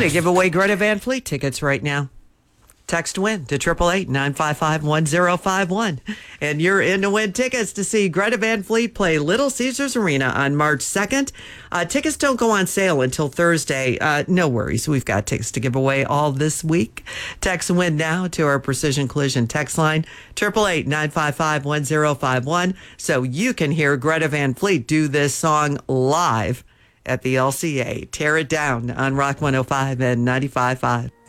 going to give away Greta Van Fleet tickets right now. Text WIN to 888-955-1051. And you're in to win tickets to see Greta Van Fleet play Little Caesars Arena on March 2nd. Tickets don't go on sale until Thursday. No worries. We've got tickets to give away all this week. Text WIN now to our Precision Collision text line, 888-955-1051, so you can hear Greta Van Fleet do this song live at the LCA. Tear it down on Rock 105 and 95.5.